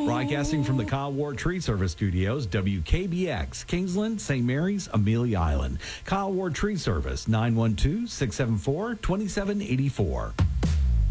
Broadcasting from the Kyle Ward Tree Service Studios, WKBX, Kingsland, St. Mary's, Amelia Island. Kyle Ward Tree Service, 912-674-2784.